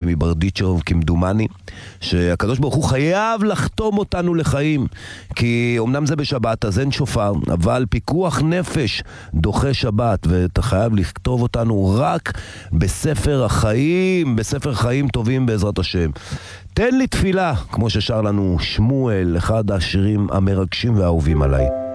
מברדיצ'וב כמדומני, שהקדוש ברוך הוא חייב לחתום אותנו לחיים, כי אמנם זה בשבת אז אין שופר, אבל פיקוח נפש דוחה שבת, ואתה חייב לכתוב אותנו רק בספר החיים, בספר חיים טובים בעזרת השם. תן לי תפילה, כמו ששר לנו שמואל, אחד השירים המרגשים והאהובים עליי.